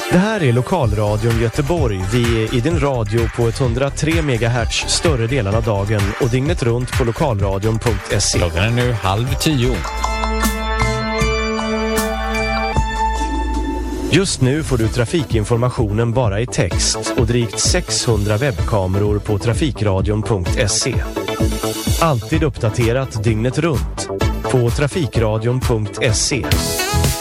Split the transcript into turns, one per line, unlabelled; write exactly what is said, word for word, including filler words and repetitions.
Det här är Lokalradion Göteborg. Vi är i din radio på etthundratre megahertz större delen av dagen och dygnet runt på lokalradion punkt se.
Klockan är nu halv tio.
Just nu får du trafikinformationen bara i text och drygt sexhundra webbkameror på trafikradion punkt se. Alltid uppdaterat dygnet runt på trafikradion punkt se.